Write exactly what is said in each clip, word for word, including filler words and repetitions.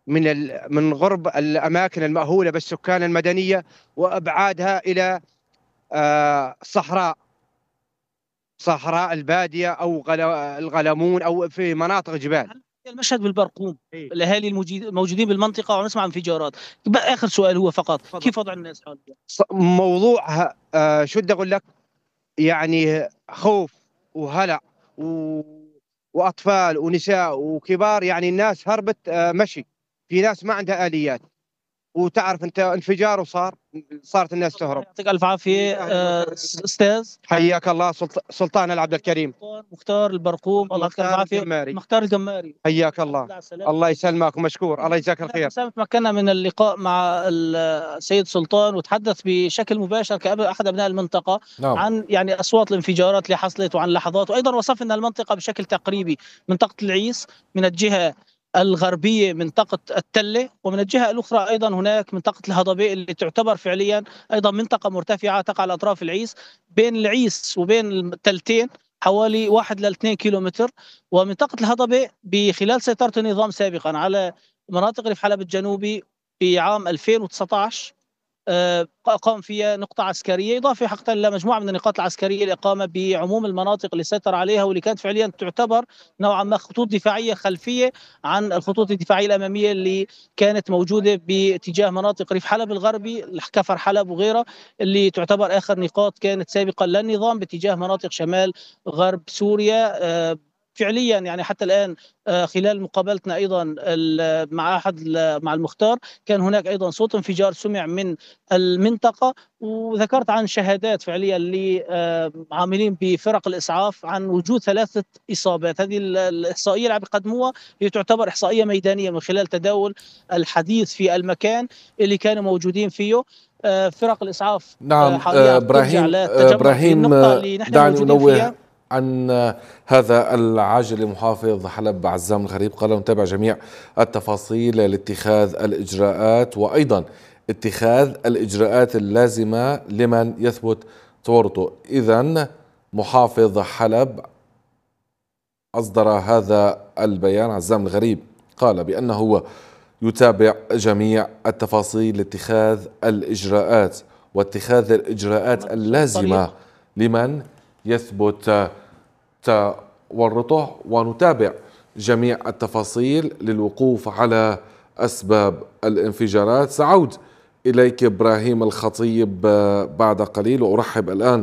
من ال من غرب الأماكن المأهولة بالسكان المدنية وإبعادها إلى آآ صحراء صحراء البادية أو غل الغلمون أو في مناطق جبال. المشهد بالبرقوم، إيه. الأهالي الموجي الموجودين بالمنطقة وعم نسمع انفجارات. بقى آخر سؤال هو فقط، تفضل. كيف وضع الناس حاليًا؟ ص موضوع ه آآ شو بدي أقول لك، يعني خوف وهلع و وأطفال ونساء وكبار، يعني الناس هربت آآ مشي، في ناس ما عندها آليات، وتعرف أنت انفجار وصار، صارت الناس تهرب. يعطيك ألف عافية آآ أستاذ. حياك الله سلط سلطان العبد الكريم. مختار البرقوم، الله يعطيك ألف مختار عافية. الجماري. مختار الجماري. حياك الله. الله يسلمك ومشكور، الله يجزاك الخير. تمكنا من اللقاء مع السيد سلطان، وتحدث بشكل مباشر كأحد أبناء المنطقة نعم. عن يعني أصوات الانفجارات اللي حصلت وعن لحظات، وأيضا وصف لنا المنطقة بشكل تقريبي: منطقة العيس من الجهة الغربية منطقة التلة، ومن الجهة الأخرى أيضا هناك منطقة الهضبة اللي تعتبر فعليا أيضا منطقة مرتفعة تقع على أطراف العيس. بين العيس وبين التلتين حوالي واحد لاثنين كيلومتر. ومنطقة الهضبة بخلال سيطرة النظام سابقا على مناطق ريف حلب الجنوبي في عام ألفين وتسعطعش قام فيها نقطة عسكرية، إضافة حقا إلى مجموعة من النقاط العسكرية الإقامة بعموم المناطق اللي سيطر عليها، واللي كانت فعليا تعتبر نوعا ما خطوط دفاعية خلفية عن الخطوط الدفاعية الأمامية اللي كانت موجودة باتجاه مناطق ريف حلب الغربي، كفر حلب وغيرها، اللي تعتبر آخر نقاط كانت سابقا للنظام باتجاه مناطق شمال غرب سوريا. فعليا يعني حتى الآن خلال مقابلتنا أيضا مع أحد مع المختار كان هناك أيضا صوت انفجار سمع من المنطقة، وذكرت عن شهادات فعليا لعاملين بفرق الإسعاف عن وجود ثلاثة إصابات. هذه الإحصائية اللي عم يقدموها هي تعتبر إحصائية ميدانية من خلال تداول الحديث في المكان اللي كانوا موجودين فيه. فرق الإسعاف نعم. حاليا إبراهيم إبراهيم النقطة اللي نحن دعني موجودين أنوه فيها عن هذا العاجل محافظ حلب عزام الغريب. قال نتابع جميع التفاصيل لاتخاذ الإجراءات وأيضا اتخاذ الإجراءات اللازمة لمن يثبت تورطه. إذن محافظ حلب أصدر هذا البيان. عزام الغريب قال بأنه يتابع جميع التفاصيل لاتخاذ الإجراءات واتخاذ الإجراءات اللازمة لمن يثبت تورطه، ونتابع جميع التفاصيل للوقوف على أسباب الانفجارات. سأعود إليك إبراهيم الخطيب بعد قليل، وأرحب الآن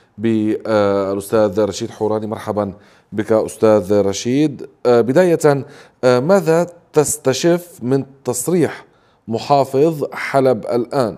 بالأستاذ رشيد حوراني. مرحبا بك أستاذ رشيد. بداية، ماذا تستشف من تصريح محافظ حلب الآن؟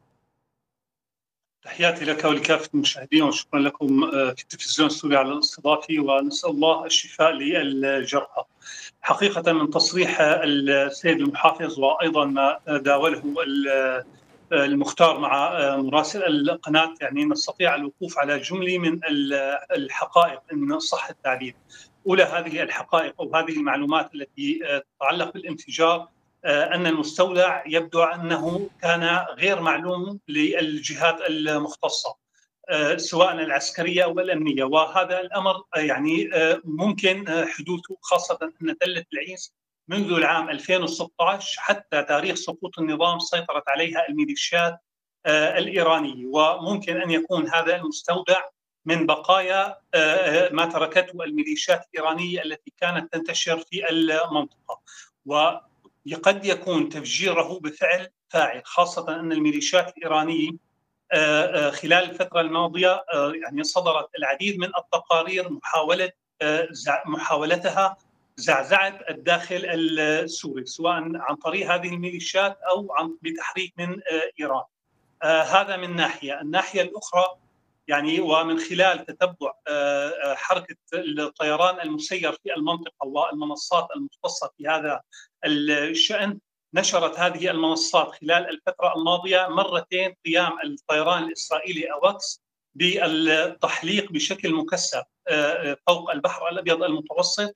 تحياتي لك ولكافة المشاهدين، وشكرا لكم في التلفزيون السوري على الاستضافة، ونسأل الله الشفاء للجرحى. حقيقة من تصريح السيد المحافظ وأيضا ما داوله المختار مع مراسل القناة، يعني نستطيع الوقوف على جملة من الحقائق إن صح التعبير. أولى هذه الحقائق أو هذه المعلومات التي تتعلق بالانفجار أن المستولع يبدو أنه كان غير معلوم للجهات المختصة سواء العسكرية أو الأمنية، وهذا الأمر يعني ممكن حدوثه، خاصة أن تلة العيس منذ العام ألفين وستطعش حتى تاريخ سقوط النظام سيطرت عليها الميليشيات الإيرانية، وممكن أن يكون هذا المستودع من بقايا ما تركته الميليشيات الإيرانية التي كانت تنتشر في المنطقة، وقد يكون تفجيره بفعل فاعل، خاصة أن الميليشيات الإيرانية خلال الفترة الماضية يعني صدرت العديد من التقارير محاولة محاولتها زعزعة الداخل السوري، سواء عن طريق هذه الميليشيات أو عن بتحريك من إيران. هذا من ناحية. الناحية الأخرى يعني ومن خلال تتبع حركة الطيران المسير في المنطقة والمنصات المختصة في هذا الشأن، نشرت هذه المنصات خلال الفترة الماضية مرتين قيام الطيران الإسرائيلي أواكس بالتحليق بشكل مكثف فوق البحر الأبيض المتوسط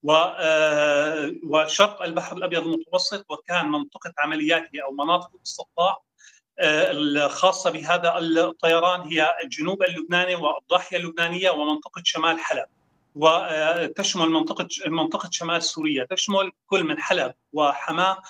وشرق البحر الأبيض المتوسط، وكان منطقة عملياته أو مناطق الاستطلاع الخاصة بهذا الطيران هي الجنوب اللبناني والضاحية اللبنانية ومنطقة شمال حلب، وتشمل منطقة منطقة شمال سوريا، تشمل كل من حلب وحماة